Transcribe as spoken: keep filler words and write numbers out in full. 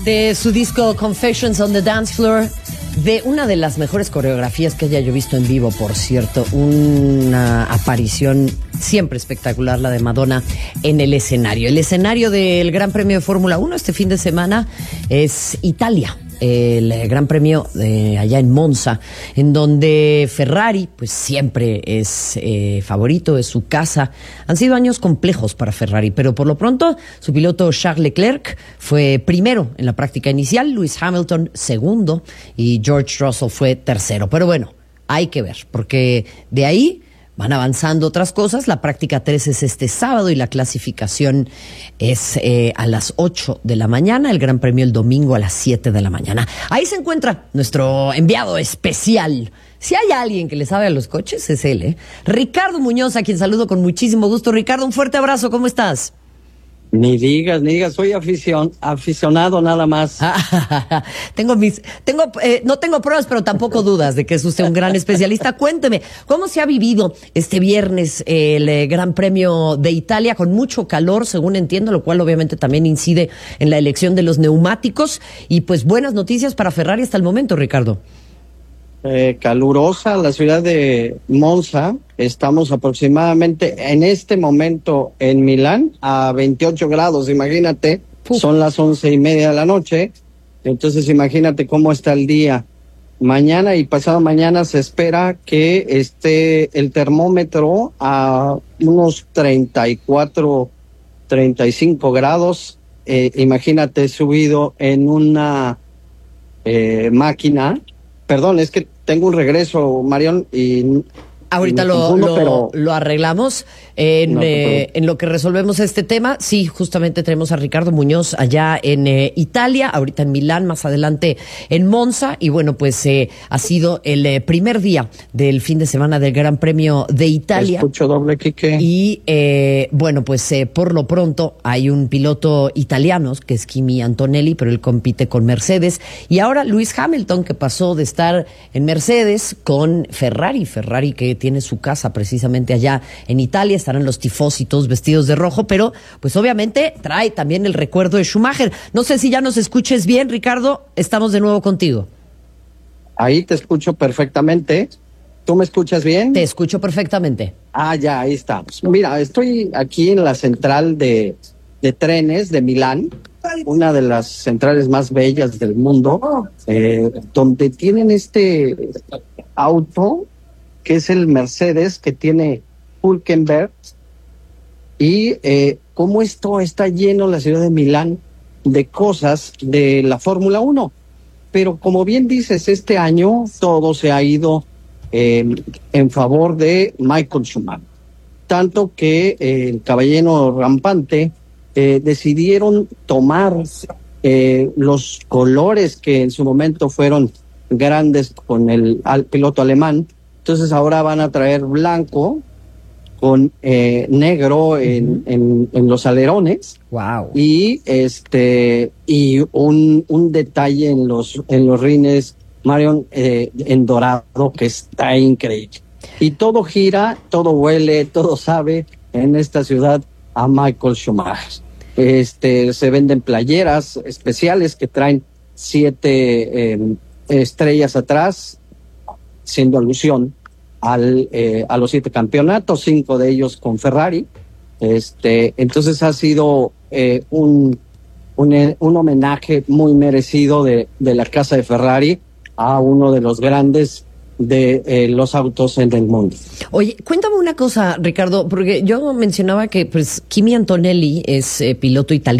de su disco Confessions on the Dance Floor, de una de las mejores coreografías que haya yo visto en vivo, por cierto, una aparición siempre espectacular, la de Madonna en el escenario. El escenario del Gran Premio de Fórmula uno este fin de semana es Italia, el Gran Premio de allá en Monza, en donde Ferrari pues siempre es eh, favorito, es su casa. Han sido años complejos para Ferrari, pero por lo pronto su piloto Charles Leclerc fue primero en la práctica inicial, Lewis Hamilton segundo y George Russell fue tercero. Pero bueno, hay que ver, porque de ahí van avanzando otras cosas. La práctica tres es este sábado y la clasificación es eh, a las ocho de la mañana. El Gran Premio el domingo a las siete de la mañana. Ahí se encuentra nuestro enviado especial. Si hay alguien que le sabe a los coches, es él, ¿eh? Ricardo Muñoz, a quien saludo con muchísimo gusto. Ricardo, un fuerte abrazo. ¿Cómo estás? Ni digas, ni digas, soy aficion, aficionado nada más. tengo mis, tengo, eh, no tengo pruebas, pero tampoco dudas de que es usted un gran especialista. Cuénteme, ¿cómo se ha vivido este viernes eh, el eh, Gran Premio de Italia? Con mucho calor, según entiendo, lo cual obviamente también incide en la elección de los neumáticos. Y pues buenas noticias para Ferrari hasta el momento, Ricardo. Eh, calurosa la ciudad de Monza. Estamos aproximadamente en este momento en Milán a veintiocho grados, imagínate. Uf. Son las once y media de la noche. Entonces imagínate cómo está el día. Mañana y pasado mañana se espera que esté el termómetro a unos treinta y cuatro, treinta y cinco grados. Eh, imagínate subido en una eh, máquina. Perdón, es que tengo un regreso, Marión, y ahorita y lo, confundo, lo, pero... lo arreglamos. En, no, eh, en lo que resolvemos este tema, sí, justamente tenemos a Ricardo Muñoz allá en eh, Italia, ahorita en Milán, más adelante en Monza, y bueno, pues eh, ha sido el eh, primer día del fin de semana del Gran Premio de Italia. Escucho doble, Quique. Y eh, bueno, pues eh, por lo pronto hay un piloto italiano, que es Kimi Antonelli, pero él compite con Mercedes, y ahora Lewis Hamilton, que pasó de estar en Mercedes con Ferrari, Ferrari que tiene su casa precisamente allá en Italia. Estarán los tifositos vestidos de rojo, pero pues obviamente trae también el recuerdo de Schumacher. No sé si ya nos escuches bien, Ricardo, estamos de nuevo contigo. Ahí te escucho perfectamente. ¿Tú me escuchas bien? Te escucho perfectamente. Ah, ya, ahí estamos. Mira, estoy aquí en la central de, de trenes de Milán, una de las centrales más bellas del mundo, eh, donde tienen este auto que es el Mercedes, que tiene Hülkenberg, y eh, cómo esto está lleno la ciudad de Milán de cosas de la Fórmula uno. Pero como bien dices, este año todo se ha ido eh, en favor de Michael Schumacher. Tanto que eh, el caballero rampante eh, decidieron tomar eh, los colores que en su momento fueron grandes con el al piloto alemán. Entonces ahora van a traer blanco con eh, negro en, uh-huh. en, en los alerones. Wow. Y este y un, un detalle en los en los rines, Marion, eh, en dorado, que está increíble. Y todo gira, todo huele, todo sabe en esta ciudad a Michael Schumacher. Este se venden playeras especiales que traen siete eh, estrellas atrás, siendo alusión al eh, a los siete campeonatos, cinco de ellos con Ferrari. Este, entonces ha sido eh, un, un un homenaje muy merecido de, de la casa de Ferrari a uno de los grandes de eh, los autos en el mundo. Oye, cuéntame una cosa, Ricardo, porque yo mencionaba que pues Kimi Antonelli es eh, piloto italiano.